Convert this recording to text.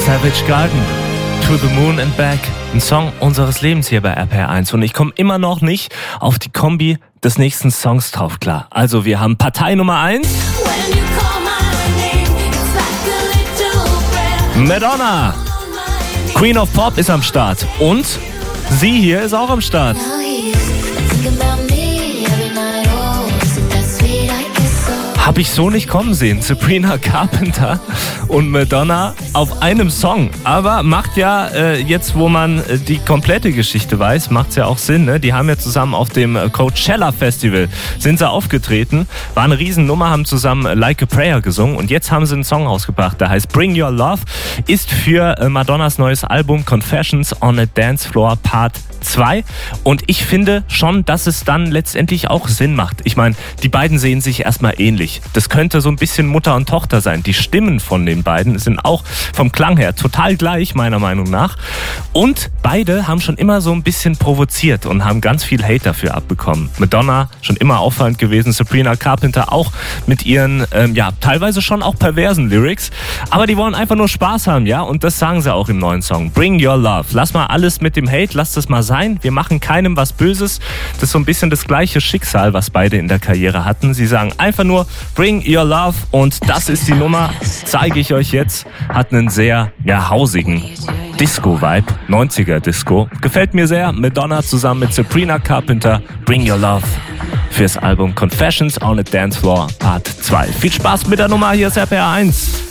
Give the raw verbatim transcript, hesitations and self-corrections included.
Savage Garden, To the Moon and Back. Ein Song unseres Lebens hier bei R P R eins. Und ich komme immer noch nicht auf die Kombi des nächsten Songs drauf klar. Also wir haben Partei Nummer eins. Madonna. Queen of Pop ist am Start. Und sie hier ist auch am Start. Habe ich so nicht kommen sehen. Sabrina Carpenter und Madonna auf einem Song. Aber macht ja, äh, jetzt wo man äh, die komplette Geschichte weiß, macht es ja auch Sinn. Ne? Die haben ja zusammen auf dem äh, Coachella Festival sind sie aufgetreten. War eine Riesennummer, haben zusammen äh, Like a Prayer gesungen. Und jetzt haben sie einen Song rausgebracht, der heißt Bring Your Love. Ist für äh, Madonnas neues Album Confessions on a Dance Floor Part zwei. Und ich finde schon, dass es dann letztendlich auch Sinn macht. Ich meine, die beiden sehen sich erstmal ähnlich. Das könnte so ein bisschen Mutter und Tochter sein. Die Stimmen von den beiden sind auch vom Klang her total gleich, meiner Meinung nach. Und beide haben schon immer so ein bisschen provoziert und haben ganz viel Hate dafür abbekommen. Madonna schon immer auffallend gewesen, Sabrina Carpenter auch mit ihren, ähm, ja, teilweise schon auch perversen Lyrics. Aber die wollen einfach nur Spaß haben, ja? Und das sagen sie auch im neuen Song. Bring Your Love. Lass mal alles mit dem Hate, lass das mal sein. Wir machen keinem was Böses. Das ist so ein bisschen das gleiche Schicksal, was beide in der Karriere hatten. Sie sagen einfach nur Bring Your Love und das ist die Nummer, zeige ich euch jetzt. Hat einen sehr, ja, hausigen Disco-Vibe, neunziger-Disco. Gefällt mir sehr. Madonna zusammen mit Sabrina Carpenter, Bring Your Love fürs Album Confessions on a Dance Floor Part zwei. Viel Spaß mit der Nummer, hier ist R P R eins.